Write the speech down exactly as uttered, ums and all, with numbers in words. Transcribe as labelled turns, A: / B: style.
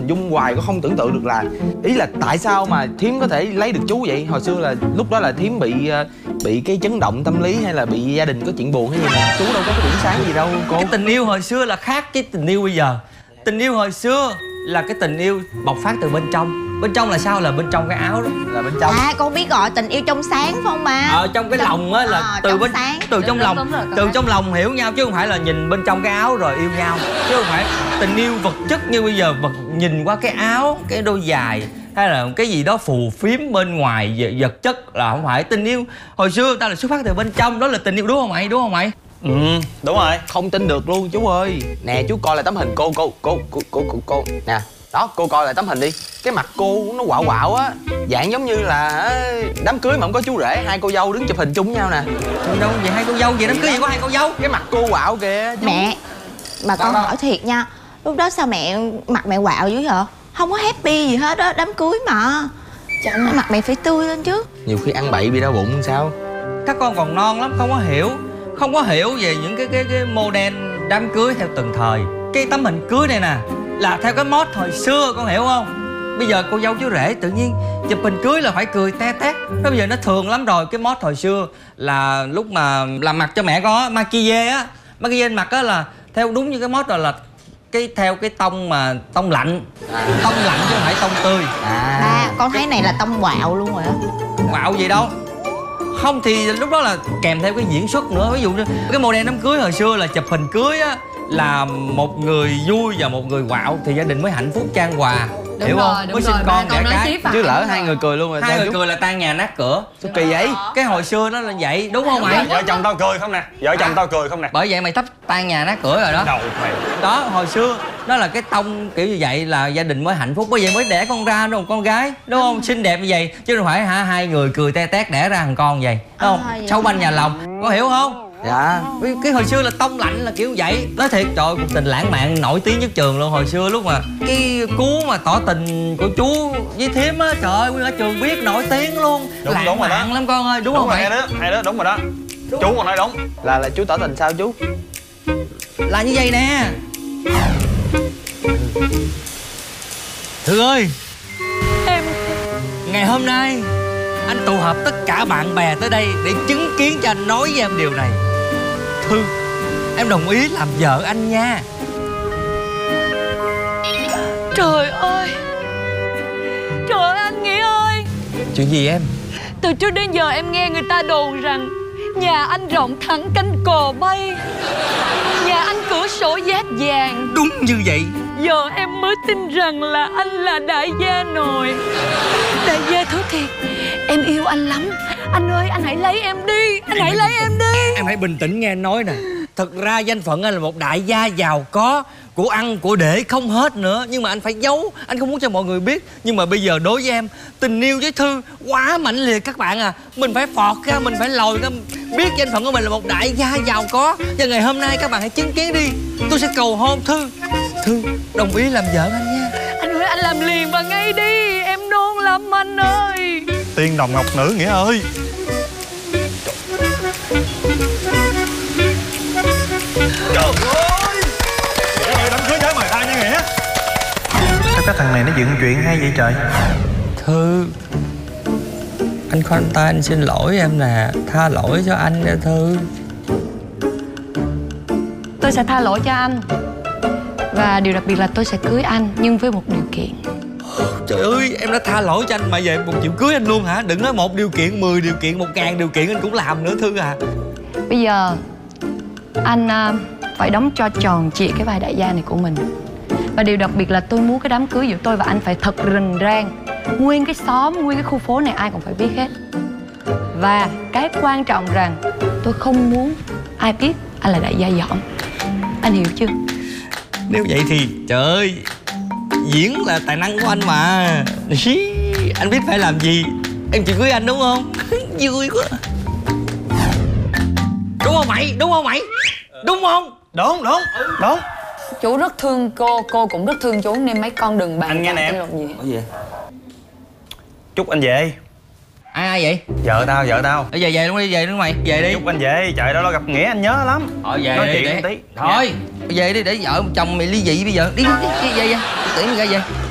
A: hình dung hoài, con không tưởng tượng được là ý là tại sao mà Thiếm có thể lấy được chú vậy. Hồi xưa là lúc đó là Thiếm bị bị cái chấn động tâm lý hay là bị gia đình có chuyện buồn hay gì mà chú đâu có cái điểm sáng gì đâu cô.
B: Cái tình yêu hồi xưa là khác cái tình yêu bây giờ. Tình yêu hồi xưa là cái tình yêu bộc phát từ bên trong. Bên trong là sao? Là bên trong cái áo đó, là bên trong.
C: À, con biết gọi tình yêu trong sáng phải không ba?
B: Ở trong cái trong, lòng á là à, từ bên sáng. Từ đúng, trong đúng, lòng đúng rồi, từ trong lòng hiểu nhau chứ không phải là nhìn bên trong cái áo rồi yêu nhau. Chứ không phải tình yêu vật chất như bây giờ vật nhìn qua cái áo, cái đôi giày hay là cái gì đó phù phiếm bên ngoài vật chất là không phải tình yêu. Hồi xưa ta là xuất phát từ bên trong, đó là tình yêu, đúng không mày? Đúng không mày?
A: Ừ, đúng rồi. Không tin được luôn chú ơi. Nè chú coi lại tấm hình cô cô cô cô cô cô, cô. Nè. Đó, cô coi lại tấm hình đi. Cái mặt cô nó quạo quạo á, dạng giống như là đám cưới mà không có chú rể, hai cô dâu đứng chụp hình chung với nhau nè.
B: Đâu vậy hai cô dâu gì, đám cưới gì có hai cô dâu?
C: Cái
A: mặt cô quạo kìa chú.
C: Mẹ, mà con hỏi thiệt nha, lúc đó sao mẹ mặt mẹ quạo dữ vậy? Không có happy gì hết á, đám cưới mà. Chẳng mặt mẹ phải tươi lên chứ.
A: Nhiều khi ăn bậy bị đau bụng sao?
B: Các con còn non lắm, không có hiểu không có hiểu về những cái cái cái model đám cưới theo từng thời. Cái tấm hình cưới này nè là theo cái mốt hồi xưa, con hiểu không? Bây giờ cô dâu chú rể tự nhiên chụp hình cưới là phải cười te tét. Đó bây giờ nó thường lắm rồi. Cái mốt hồi xưa là lúc mà làm mặt cho mẹ con á, maquille á, maquille mặt á là theo đúng như cái mốt rồi, là cái theo cái tông mà tông lạnh, à. Tông lạnh chứ không phải tông tươi.
C: À. Ba, con thấy này là tông quạo luôn rồi á.
B: Quạo gì đâu. Không thì lúc đó là kèm theo cái diễn xuất nữa. Ví dụ như cái model đám cưới hồi xưa là chụp hình cưới á là một người vui và một người quạo thì gia đình mới hạnh phúc chan hòa. Đúng hiểu rồi, không? Mới sinh con đẻ cái.
A: Chứ lỡ hai người cười luôn rồi.
B: Hai người cười là tan nhà nát cửa.
A: Sao kỳ vậy?
B: Cái hồi xưa nó là vậy, đúng không mày?
D: Vợ chồng tao cười không nè? Vợ chồng tao cười không nè?
B: Bởi vậy mày thắp tan nhà nát cửa rồi đó.
D: Đầu mày.
B: Đó, hồi xưa nó là cái tông kiểu như vậy là gia đình mới hạnh phúc, bởi vậy mới đẻ con ra đúng không? Con gái, đúng không? Xinh đẹp như vậy chứ không phải hả hai người cười te tét đẻ ra thằng con vậy. Đúng không? À, sâu banh nhà lòng. Có hiểu không?
A: Dạ.
B: Cái hồi xưa là tông lạnh là kiểu vậy. Nói thiệt trời, cuộc tình lãng mạn nổi tiếng nhất trường luôn. Hồi xưa lúc mà cái cú mà tỏ tình của chú với Thiếm á, trời ơi nguyên cả trường biết, nổi tiếng luôn.
D: Đúng,
B: lãng
D: đúng rồi
B: mạn
D: đó.
B: lắm con ơi, đúng,
D: đúng
B: không
D: rồi,
B: mày?
D: hay đó, hay đó, đúng rồi đó. Đúng. Chú còn nói đúng.
A: Là là chú tỏ tình sao chú?
B: Là như vậy nè. Thư ơi,
E: em
B: ngày hôm nay anh tụ họp tất cả bạn bè tới đây để chứng kiến cho anh nói với em điều này. Thư, em đồng ý làm vợ anh nha.
E: Trời ơi, trời ơi anh Nghĩa ơi.
B: Chuyện gì em?
E: Từ trước đến giờ em nghe người ta đồn rằng nhà anh rộng thẳng cánh cò bay, nhà anh cửa sổ giác vàng.
B: Đúng như vậy.
E: Giờ em mới tin rằng là anh là đại gia nồi. Đại gia thú thiệt, em yêu anh lắm. Anh ơi, anh hãy lấy em đi. Anh hãy lấy em đi.
B: Em hãy bình tĩnh nghe anh nói nè. Thật ra danh phận anh là một đại gia giàu có, của ăn của để không hết nữa. Nhưng mà anh phải giấu, anh không muốn cho mọi người biết. Nhưng mà bây giờ đối với em, tình yêu với Thư quá mãnh liệt các bạn à. Mình phải phọt ra, mình phải lòi ra, biết danh phận của mình là một đại gia giàu có. Và ngày hôm nay các bạn hãy chứng kiến đi. Tôi sẽ cầu hôn Thư. Thư, đồng ý làm vợ anh nha.
E: Anh ơi, anh làm liền và ngay đi. Em nôn lắm anh ơi.
D: Tiên đồng ngọc nữ Nghĩa ơi. Trời ơi, Nghĩa ơi, đám cưới trái mời ta nha Nghĩa.
F: Sao cái thằng này nó dựng chuyện hay vậy trời?
B: Thư, anh khoanh tay anh xin lỗi em nè. Tha lỗi cho anh nha Thư.
E: Tôi sẽ tha lỗi cho anh. Và điều đặc biệt là tôi sẽ cưới anh, nhưng với một điều kiện.
B: Trời ơi, em đã tha lỗi cho anh mà về một chịu cưới anh luôn hả? Đừng nói một điều kiện, mười điều kiện, một ngàn điều kiện anh cũng làm nữa Thư à.
E: Bây giờ anh uh, phải đóng cho tròn trịa cái vai đại gia này của mình. Và điều đặc biệt là tôi muốn cái đám cưới giữa tôi và anh phải thật rình rang. Nguyên cái xóm, nguyên cái khu phố này ai cũng phải biết hết. Và cái quan trọng rằng tôi không muốn ai biết anh là đại gia giỏi. Anh hiểu chưa?
B: Nếu vậy thì trời ơi, diễn là tài năng của anh mà. Anh biết phải làm gì. Em chịu cưới anh đúng không? Vui quá. Đúng không mày? Đúng không mày? Đúng không?
D: Đúng, đúng, đúng.
G: Chú rất thương cô, cô cũng rất thương chú nên mấy con đừng bàn.
D: Anh nghe nè em.
G: Gì.
B: Có gì?
D: Chúc anh về.
B: Ai ai vậy?
D: Vợ tao, vợ tao.
B: Về về luôn đi, về luôn mày, về đi.
D: Chúc anh về, trời đâu lo gặp Nghĩa anh nhớ lắm.
B: Thôi về
D: nói
B: đi
D: chuyện
B: để...
D: tí.
B: Thôi, về đi để vợ chồng mày ly dị bây giờ. Đi đi, đi về về. Tiễn mày ra về.